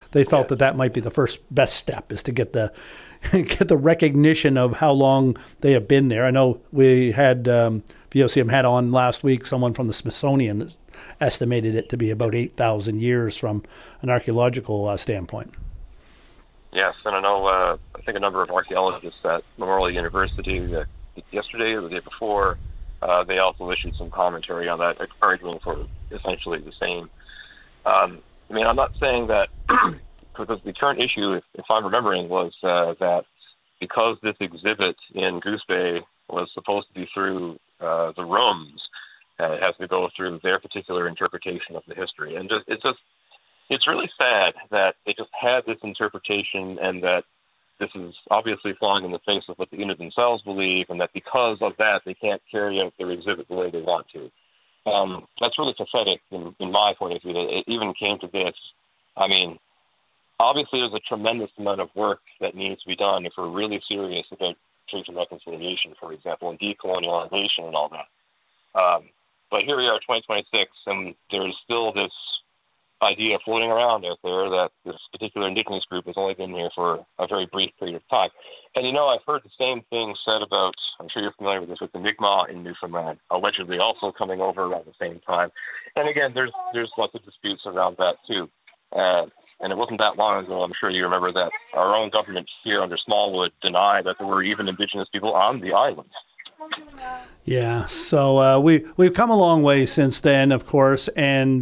they felt that might be the first best step, is to get the get the recognition of how long they have been there. I know we had VOCM had on last week someone from the Smithsonian that estimated it to be about 8,000 years from an archaeological standpoint. Yes, and I know, I think a number of archaeologists at Memorial University yesterday or the day before, they also issued some commentary on that, arguing for essentially the same. I mean, I'm not saying that, because the current issue, if I'm remembering, was that because this exhibit in Goose Bay was supposed to be through the rooms, it has to go through their particular interpretation of the history. And it's really sad that they just had this interpretation, and that this is obviously flying in the face of what the Inuit themselves believe, and that because of that, they can't carry out their exhibit the way they want to. That's really pathetic in my point of view. That it even came to this. I mean, obviously there's a tremendous amount of work that needs to be done if we're really serious about truth and reconciliation, for example, and decolonialization and all that. But here we are, 2026, and there's still this idea floating around out there that this particular Indigenous group has only been here for a very brief period of time. And, I've heard the same thing said about, I'm sure you're familiar with this, with the Mi'kmaq in Newfoundland, allegedly also coming over around the same time. And again, there's lots of disputes around that too. And it wasn't that long ago, I'm sure you remember, that our own government here under Smallwood denied that there were even Indigenous people on the islands. Yeah, so we've come a long way since then, of course, and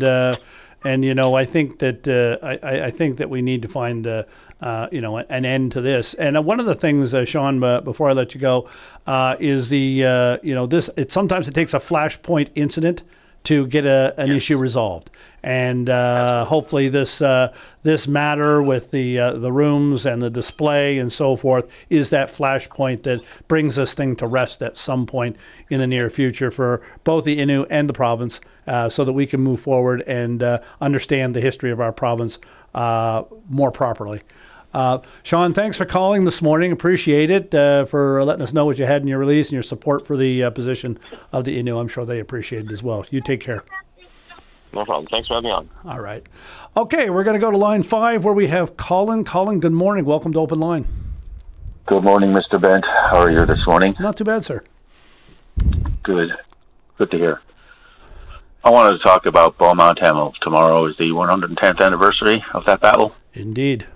I think that I think that we need to find an end to this. And one of the things, Sean, before I let you go, is this. Sometimes it takes a flashpoint incident to get an issue resolved, and hopefully this matter with the rooms and the display and so forth is that flashpoint that brings this thing to rest at some point in the near future for both the Innu and the province, so that we can move forward and understand the history of our province more properly. Sean, thanks for calling this morning. Appreciate it, for letting us know what you had in your release and your support for the position of the Innu. I'm sure they appreciate it as well. You take care. No problem. Thanks for having me on. All right. Okay, we're going to go to line 5 where we have Colin. Colin, good morning. Welcome to Open Line. Good morning, Mr. Bent. How are you this morning? Not too bad, sir. Good. Good to hear. I wanted to talk about Beaumont Hamel. Tomorrow is the 110th anniversary of that battle. Indeed.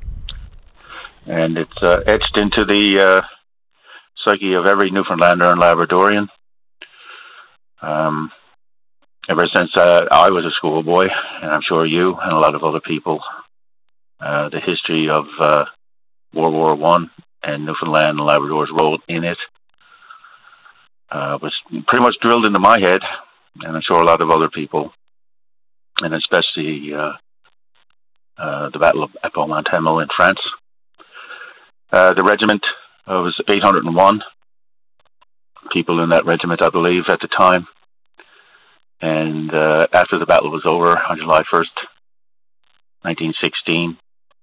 And it's etched into the psyche of every Newfoundlander and Labradorian. Ever since I was a schoolboy, and I'm sure you and a lot of other people, the history of World War I and Newfoundland and Labrador's role in it was pretty much drilled into my head, and I'm sure a lot of other people, and especially the Battle of Beaumont Hamel in France. The regiment was 801 people in that regiment, I believe, at the time. And after the battle was over on July 1st, 1916,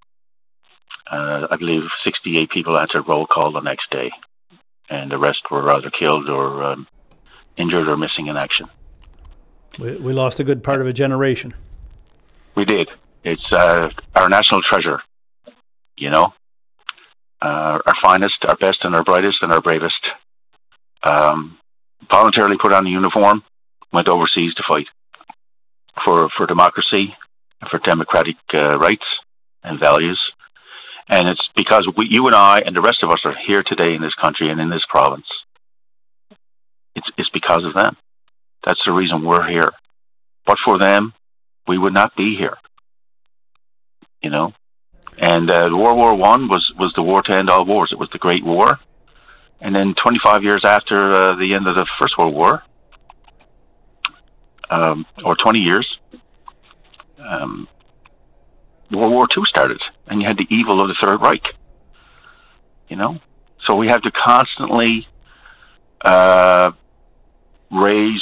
I believe 68 people answered roll call the next day. And the rest were either killed or injured or missing in action. We lost a good part of a generation. We did. It's our national treasure, our finest, our best, and our brightest, and our bravest. Voluntarily put on a uniform, went overseas to fight for democracy, for democratic rights and values. And it's because you and I and the rest of us are here today in this country and in this province. It's because of them. That's the reason we're here. But for them, we would not be here. And World War I was the war to end all wars. It was the Great War. And then 25 years after the end of the First World War, or 20 years, World War II started. And you had the evil of the Third Reich. So we have to constantly raise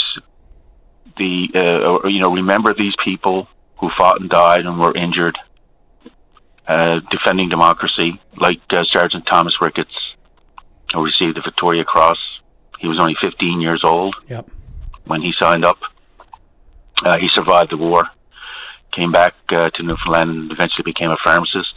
remember these people who fought and died and were injured, defending democracy, like Sergeant Thomas Ricketts, who received the Victoria Cross. He was only 15 years old when he signed up. He survived the war, came back to Newfoundland, and eventually became a pharmacist.